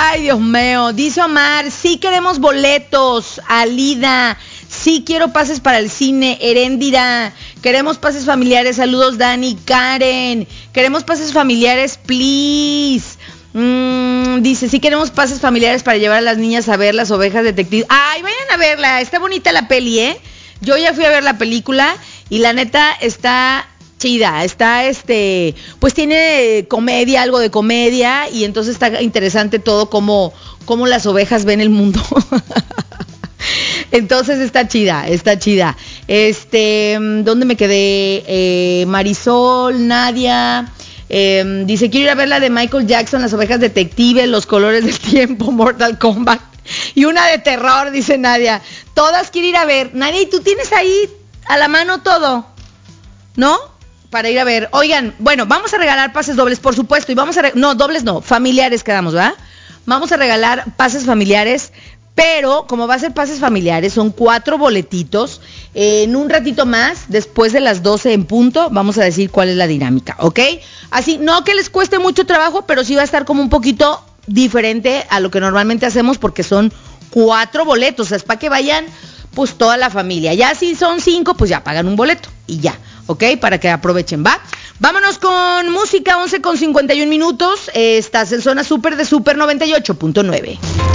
Ay, Dios mío. Dice Omar, sí queremos boletos. Alida, sí quiero pases para el cine. Heréndira, queremos pases familiares. Saludos, Dani, Karen. Queremos pases familiares, please. Dice, sí queremos pases familiares para llevar a las niñas a ver Las Ovejas Detectives. Ay, vayan a verla, está bonita la peli, ¿eh? Yo ya fui a ver la película y la neta está chida, está pues tiene comedia, algo de comedia, y entonces está interesante todo cómo las ovejas ven el mundo. Entonces está chida, está chida. ¿Dónde me quedé? Marisol, Nadia, dice, quiero ir a ver la de Michael Jackson, Las Ovejas Detectives, Los Colores del Tiempo, Mortal Kombat, y una de terror, dice Nadia. Todas quiero ir a ver. Nadia, ¿y tú tienes ahí a la mano todo? ¿No? Para ir a ver. Oigan, bueno, vamos a regalar pases dobles, por supuesto, y vamos a... No, dobles no, familiares quedamos, ¿verdad? Vamos a regalar pases familiares, pero como va a ser pases familiares, son 4 boletitos. En un ratito más, después de las 12 en punto, vamos a decir cuál es la dinámica, ¿ok? Así, no que les cueste mucho trabajo, pero sí va a estar como un poquito diferente a lo que normalmente hacemos, porque son 4 boletos, o sea, es para que vayan pues toda la familia. Ya si son 5, pues ya pagan un boleto y ya, ¿ok? Para que aprovechen, ¿va? Vámonos con música, 11:51. Estás en Zona Super de Super 98.9.